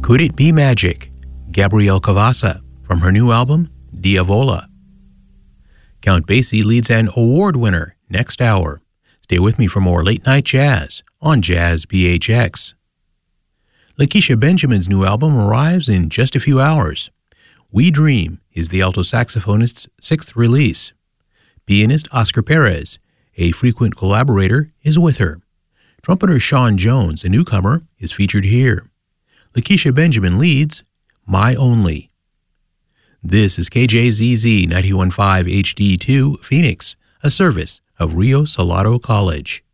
Could It Be Magic? Gabrielle Cavassa from her new album, Diavola. Count Basie leads an award winner next hour. Stay with me for more late night jazz on Jazz BHX. Lakeisha Benjamin's new album arrives in just a few hours. We Dream is the alto saxophonist's sixth release. Pianist Oscar Perez, a frequent collaborator, is with her. Trumpeter Sean Jones, a newcomer, is featured here. Lakeisha Benjamin leads My Only. This is KJZZ 91.5 HD2 Phoenix, a service of Rio Salado College.